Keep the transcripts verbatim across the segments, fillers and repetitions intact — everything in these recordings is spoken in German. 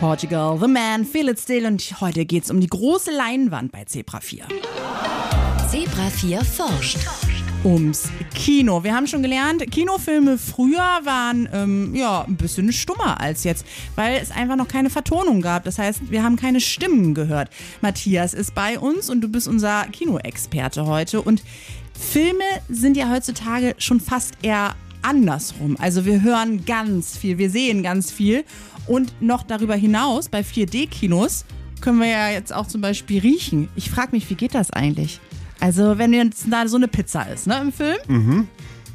Portugal, The Man, Feel It Still und heute geht's um die große Leinwand bei Zebra vier. Zebra vier forscht. Ums Kino. Wir haben schon gelernt, Kinofilme früher waren ähm, ja ein bisschen stummer als jetzt, weil es einfach noch keine Vertonung gab. Das heißt, wir haben keine Stimmen gehört. Matthias ist bei uns und du bist unser Kinoexperte heute. Und Filme sind ja heutzutage schon fast eher andersrum. Also wir hören ganz viel, wir sehen ganz viel. Und noch darüber hinaus, bei vier D Kinos, können wir ja jetzt auch zum Beispiel riechen. Ich frage mich, wie geht das eigentlich? Also wenn jetzt da so eine Pizza ist, ne, im Film, Mhm.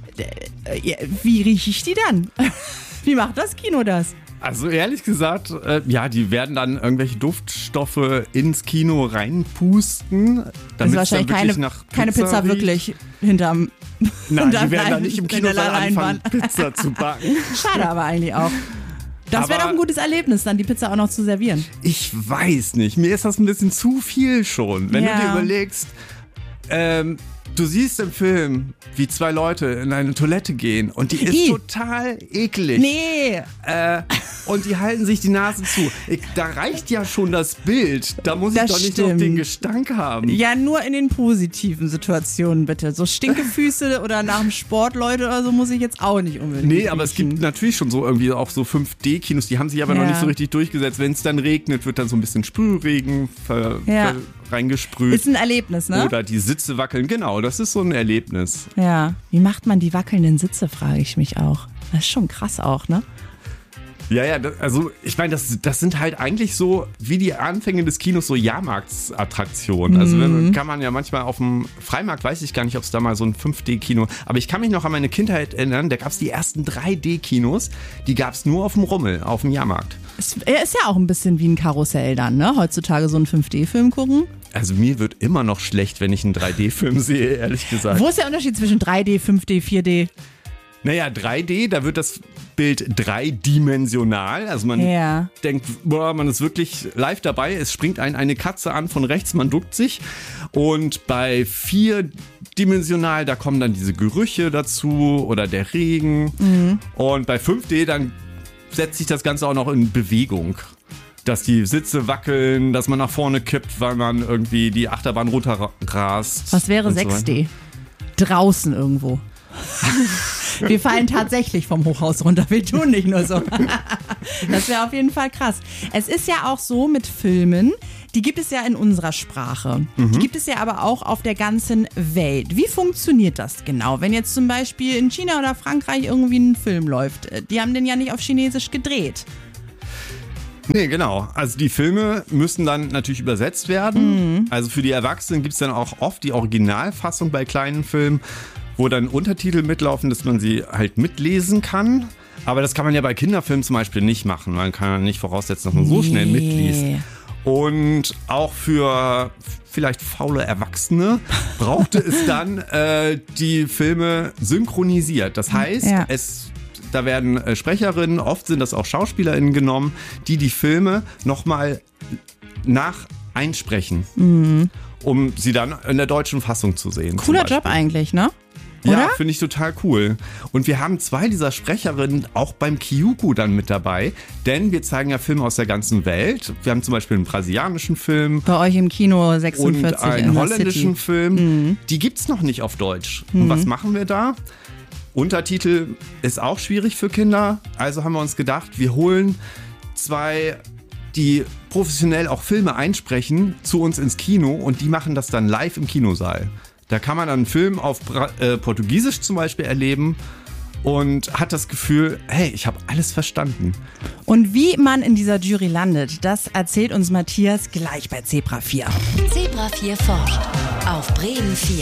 wie rieche ich die dann? Wie macht das Kino das? Also ehrlich gesagt, äh, ja, die werden dann irgendwelche Duftstoffe ins Kino reinpusten, Das ist damit es wahrscheinlich dann wirklich keine, nach Pizza keine Pizza riecht. wirklich hinterm Nein, hinterm die werden dann Lein- nicht im in Kino der dann anfangen, Leinwand. Pizza zu backen. Schade aber eigentlich auch. Das wäre Aber- doch ein gutes Erlebnis, dann die Pizza auch noch zu servieren. Ich weiß nicht, mir ist das ein bisschen zu viel schon. Wenn Ja. du dir überlegst, ähm, du siehst im Film, wie zwei Leute in eine Toilette gehen und die ist I. total eklig. Nee, Äh, und die halten sich die Nase zu. Ich, da reicht ja schon das Bild. Da muss ich Das doch nicht noch stimmt. den Gestank haben. ja nur in den positiven Situationen bitte. So Stinkefüße oder nach dem Sport, Leute, oder so muss ich jetzt auch nicht unbedingt Nee, aber es riechen. gibt natürlich schon so irgendwie auch so fünf D Kinos, die haben sich aber Ja. noch nicht so richtig durchgesetzt. Wenn es dann regnet, wird dann so ein bisschen Sprühregen ver Ja. ver reingesprüht. Ist ein Erlebnis, ne? Oder die Sitze wackeln. Genau, das ist so ein Erlebnis. Ja. Wie macht man die wackelnden Sitze, frage ich mich auch. Das ist schon krass auch, ne? Ja, ja, das, also ich meine, das, das sind halt eigentlich so wie die Anfänge des Kinos so Jahrmarktsattraktionen. Also wenn, kann man ja manchmal auf dem Freimarkt, weiß ich gar nicht, ob es da mal so ein fünf D Kino, aber ich kann mich noch an meine Kindheit erinnern, da gab es die ersten drei D Kinos, die gab es nur auf dem Rummel, auf dem Jahrmarkt. Es ist ja auch ein bisschen wie ein Karussell dann, ne? Heutzutage so einen fünf D Film gucken. Also mir wird immer noch schlecht, wenn ich einen drei D Film sehe, ehrlich gesagt. Wo ist der Unterschied zwischen drei D, fünf D, vier D? Naja, drei D, da wird das Bild dreidimensional. Also man Ja. denkt, boah, man ist wirklich live dabei. Es springt einen eine Katze an von rechts, man duckt sich. Und bei vierdimensional, da kommen dann diese Gerüche dazu oder der Regen. Mhm. Und bei fünf D, dann setzt sich das Ganze auch noch in Bewegung. Dass die Sitze wackeln, dass man nach vorne kippt, weil man irgendwie die Achterbahn runterrast. Was wäre und so sechs weiter. D? Draußen irgendwo. Wir fallen tatsächlich vom Hochhaus runter. Wir tun nicht nur so. Das wäre auf jeden Fall krass. Es ist ja auch so mit Filmen, die gibt es ja in unserer Sprache. Die gibt es ja aber auch auf der ganzen Welt. Wie funktioniert das genau? Wenn jetzt zum Beispiel in China oder Frankreich irgendwie ein Film läuft, die haben den ja nicht auf Chinesisch gedreht. Nee, genau. Also die Filme müssen dann natürlich übersetzt werden. Also für die Erwachsenen gibt es dann auch oft die Originalfassung bei kleinen Filmen, wo dann Untertitel mitlaufen, dass man sie halt mitlesen kann. Aber das kann man ja bei Kinderfilmen zum Beispiel nicht machen. Man kann ja nicht voraussetzen, dass man so schnell mitliest. Und auch für vielleicht faule Erwachsene brauchte es dann äh, die Filme synchronisiert. Das heißt, Ja. es... Da werden äh, Sprecherinnen, oft sind das auch SchauspielerInnen genommen, die die Filme nochmal nach einsprechen, um sie dann in der deutschen Fassung zu sehen. Cooler zum Job Beispiel. eigentlich, ne? Ja, Oder? finde ich total cool. Und wir haben zwei dieser Sprecherinnen auch beim Kyuku dann mit dabei, denn wir zeigen ja Filme aus der ganzen Welt. Wir haben zum Beispiel einen brasilianischen Film Bei euch im Kino und sechsundvierzig in einen der holländischen City. Film. Die gibt's noch nicht auf Deutsch. Und was machen wir da? Untertitel ist auch schwierig für Kinder, also haben wir uns gedacht, wir holen zwei, die professionell auch Filme einsprechen, zu uns ins Kino und die machen das dann live im Kinosaal. Da kann man dann einen Film auf Bra- äh, Portugiesisch zum Beispiel erleben und hat das Gefühl, hey, ich habe alles verstanden. Und wie man in dieser Jury landet, das erzählt uns Matthias gleich bei Zebra vier. Zebra vier forscht. Auf Bremen vier.